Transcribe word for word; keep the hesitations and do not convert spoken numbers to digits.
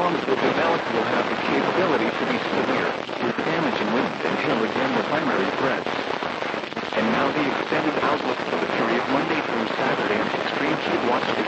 storms will develop will have the capability to be severe, with damage and wind and hail again the primary threats. And now the extended outlook for the period Monday through Saturday. Extreme heat watch